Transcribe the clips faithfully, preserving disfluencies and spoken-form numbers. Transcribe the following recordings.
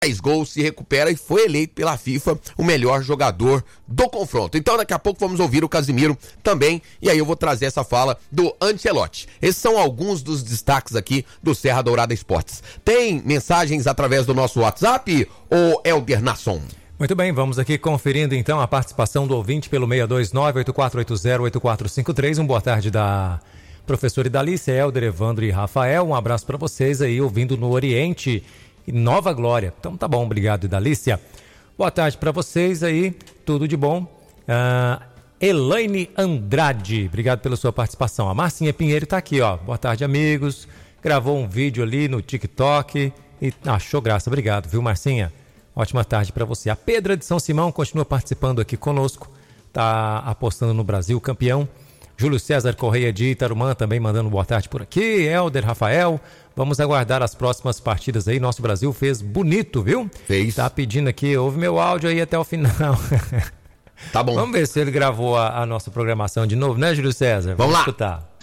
dez gols, se recupera e foi eleito pela FIFA o melhor jogador do confronto. Então daqui a pouco vamos ouvir o Casimiro também, e aí eu vou trazer essa fala do Ancelotti. Esses são alguns dos destaques aqui do Serra Dourada Esportes. Tem mensagens através do nosso WhatsApp, ou Helder Nasson? Muito bem, vamos aqui conferindo então a participação do ouvinte pelo seis dois nove, oito quatro oito zero, oito quatro cinco três. Um boa tarde da professora Idalícia, Helder, Evandro e Rafael. Um abraço para vocês aí, ouvindo no Oriente e Nova Glória. Então tá bom, obrigado, Idalícia. Boa tarde para vocês aí, tudo de bom. Uh, Elaine Andrade, obrigado pela sua participação. A Marcinha Pinheiro tá aqui, ó. Boa tarde, amigos. Gravou um vídeo ali no TikTok e achou graça. Obrigado, viu, Marcinha? Ótima tarde para você. A Pedra de São Simão continua participando aqui conosco. Tá apostando no Brasil, campeão. Júlio César Correia de Itarumã também mandando boa tarde por aqui. Helder, Rafael, vamos aguardar as próximas partidas aí. Nosso Brasil fez bonito, viu? Fez. Tá pedindo aqui, ouve meu áudio aí até o final. Tá bom. Vamos ver se ele gravou a, a nossa programação de novo, né, Júlio César? Vamos, vamos lá. Escutar.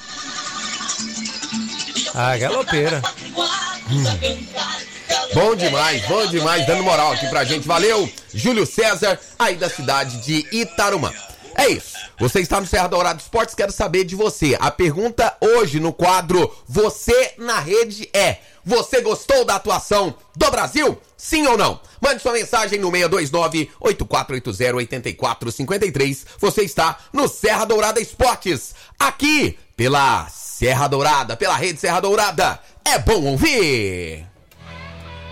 Ah, galopeira. Hum. Bom demais, bom demais, dando moral aqui pra gente. Valeu, Júlio César, aí da cidade de Itarumã. É isso, você está no Serra Dourada Esportes, quero saber de você. A pergunta hoje no quadro Você na Rede é: você gostou da atuação do Brasil? Sim ou não? Mande sua mensagem no seis dois nove, oito quatro oito zero, oito quatro cinco três. Você está no Serra Dourada Esportes, aqui pela Serra Dourada, pela Rede Serra Dourada. É bom ouvir!